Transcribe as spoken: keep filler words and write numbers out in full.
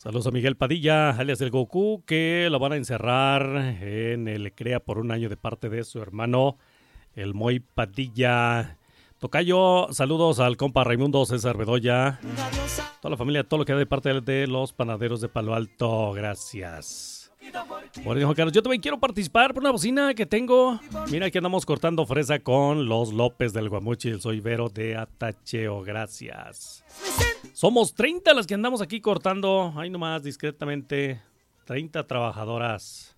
Saludos a Miguel Padilla, alias el Goku, que lo van a encerrar en el CREA por un año de parte de su hermano, el Moy Padilla. Tocayo, saludos al compa Raimundo César Bedoya, toda la familia, todo lo que da de parte de los panaderos de Palo Alto, gracias. Bueno, Juan Carlos, yo también quiero participar por una bocina que tengo. Mira, aquí andamos cortando fresa con los López del Guamuchi, el Soy Vero de Atacheo, gracias. Somos treinta las que andamos aquí cortando, ahí nomás discretamente, treinta trabajadoras.